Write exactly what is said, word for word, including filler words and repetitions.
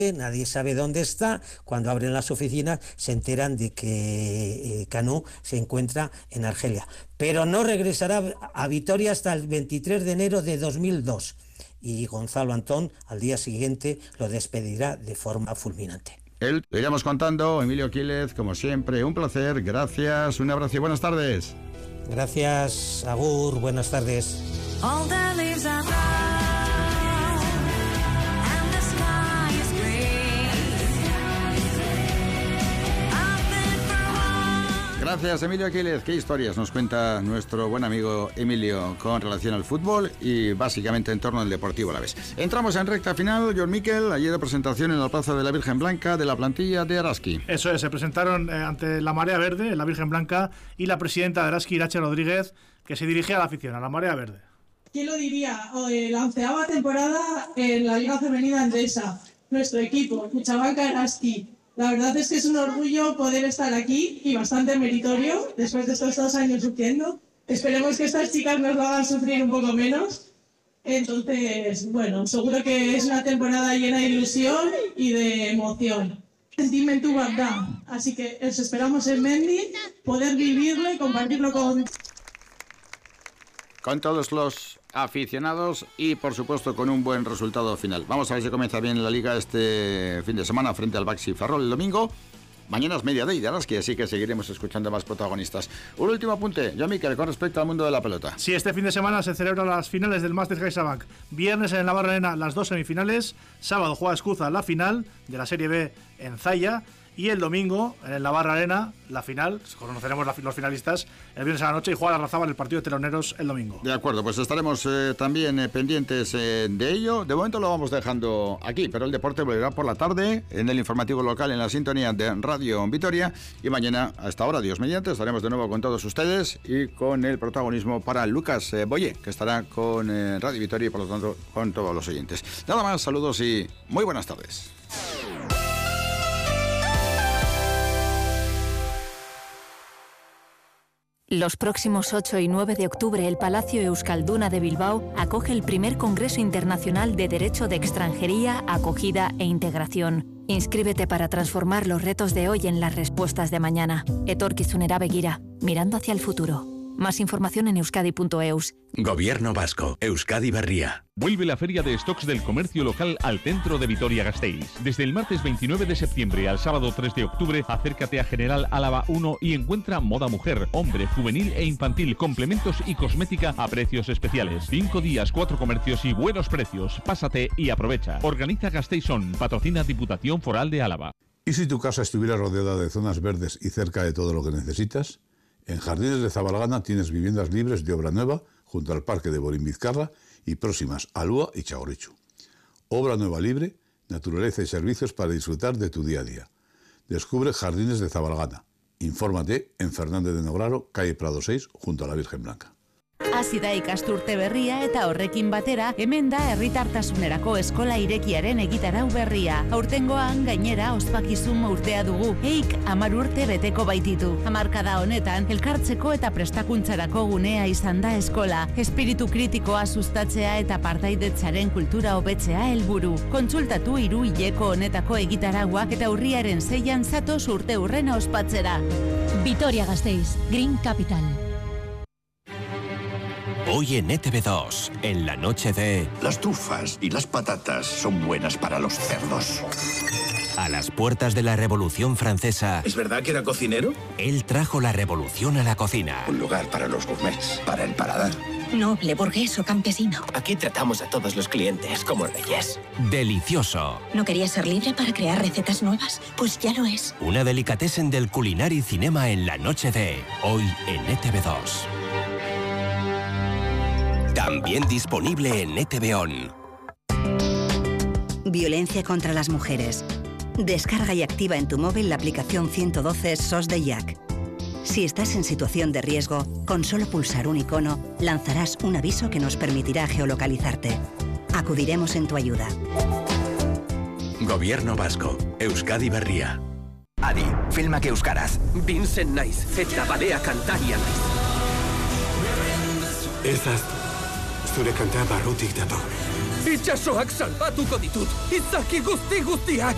nadie sabe dónde está. Cuando abren las oficinas se enteran de que eh, Canu se encuentra en Argelia. Pero no regresará a Vitoria hasta el veintitrés de enero de dos mil dos. Y Gonzalo Antón al día siguiente lo despedirá de forma fulminante. Él, lo iremos contando. Emilio Quílez, como siempre, un placer, gracias, un abrazo y buenas tardes. Gracias, agur, buenas tardes. All the leaves are brown and the sky is green. I've been for a while. Gracias, Emilio Quílez. Qué historias nos cuenta nuestro buen amigo Emilio con relación al fútbol y básicamente en torno al Deportivo Alavés. Entramos en recta final. John Miquel, ayer de presentación en la Plaza de la Virgen Blanca de la plantilla de Araski. Eso es, se presentaron eh, ante la Marea Verde, la Virgen Blanca, y la presidenta de Araski, Irache Rodríguez, que se dirigía a la afición, a la Marea Verde. ¿Quién lo diría? Eh, la onceava temporada en la Liga Femenina Andesa. Nuestro equipo, Cuchabanca Araski. La verdad es que es un orgullo poder estar aquí y bastante meritorio después de estos dos años sufriendo. Esperemos que estas chicas nos lo hagan sufrir un poco menos. Entonces, bueno, seguro que es una temporada llena de ilusión y de emoción. Sentimiento verdad. Así que os esperamos en Mendy, poder vivirlo y compartirlo con... con todos los aficionados y por supuesto con un buen resultado final. Vamos a ver si comienza bien la liga este fin de semana frente al Baxi Ferrol el domingo. Mañana es media day de Araski, así que seguiremos escuchando más protagonistas. Un último apunte, John Miquel, con respecto al mundo de la pelota. Sí, este fin de semana se celebran las finales del Masters CaixaBank. Viernes en el Navarra Arena las dos semifinales. Sábado juega Escuza la final de la Serie B en Zaya. Y el domingo, en el Navarra Arena, la final, conoceremos la, los finalistas el viernes a la noche y juega la Razaba en el partido de teloneros el domingo. De acuerdo, pues estaremos eh, también eh, pendientes eh, de ello. De momento lo vamos dejando aquí, pero el deporte volverá por la tarde en el informativo local en la sintonía de Radio Vitoria. Y mañana, a esta hora, Dios mediante, estaremos de nuevo con todos ustedes y con el protagonismo para Lucas eh, Boye, que estará con eh, Radio Vitoria y por lo tanto con todos los oyentes. Nada más, saludos y muy buenas tardes. Los próximos ocho y nueve de octubre, el Palacio Euskalduna de Bilbao acoge el primer Congreso Internacional de Derecho de Extranjería, Acogida e Integración. Inscríbete para transformar los retos de hoy en las respuestas de mañana. Etorkizunera begira, mirando hacia el futuro. Más información en euskadi punto eus. Gobierno vasco, Euskadi Berria. Vuelve la Feria de Stocks del Comercio Local al centro de Vitoria-Gasteiz. Desde el martes veintinueve de septiembre al sábado tres de octubre, acércate a General Álava uno y encuentra moda mujer, hombre, juvenil e infantil, complementos y cosmética a precios especiales. Cinco días, cuatro comercios y buenos precios. Pásate y aprovecha. Organiza Gasteizón, patrocina Diputación Foral de Álava. ¿Y si tu casa estuviera rodeada de zonas verdes y cerca de todo lo que necesitas? En Jardines de Zabalgana tienes viviendas libres de obra nueva junto al Parque de Borín-Vizcarra y próximas a Lúa y Chagorrichu. Obra nueva libre, naturaleza y servicios para disfrutar de tu día a día. Descubre Jardines de Zabalgana. Infórmate en Fernández de Nograro, calle Prado seis, junto a la Virgen Blanca. Hasi da ikasturte berria eta horrekin batera, hemen da herritartasunerako eskola irekiaren egitarau berria. Aurtengoan gainera ospakizun urtea dugu. Eik hamar urte beteko baititu. Hamarkada honetan, elkartzeko eta prestakuntzarako gunea izan da eskola. Espiritu kritikoa sustatzea eta partaidetzaren kultura hobetzea helburu. Kontsultatu hiru hileko honetako egitaragua eta urriaren seian zatoz urte urrena ospatzera. Vitoria-Gasteiz, Green Capital. Hoy en E T V dos, en la noche de... Las trufas y las patatas son buenas para los cerdos. A las puertas de la Revolución Francesa... ¿Es verdad que era cocinero? Él trajo la revolución a la cocina. Un lugar para los gourmets, para el paladar. Noble, burgués o campesino. Aquí tratamos a todos los clientes como reyes. Delicioso. ¿No quería ser libre para crear recetas nuevas? Pues ya lo es. Una delicatessen del Culinari Cinema en la noche de... Hoy en E T V dos. También disponible en E T V On. Violencia contra las mujeres. Descarga y activa en tu móvil la aplicación ciento doce S O S de I A C. Si estás en situación de riesgo, con solo pulsar un icono, lanzarás un aviso que nos permitirá geolocalizarte. Acudiremos en tu ayuda. Gobierno vasco, Euskadi Berria. Adi, filmak euskaraz. Vincent naiz, eta badea kantaria naiz. Ezaz, zure kanta barrutik dator. Itxasoak salbatuko ditut, izaki guzti guztiak.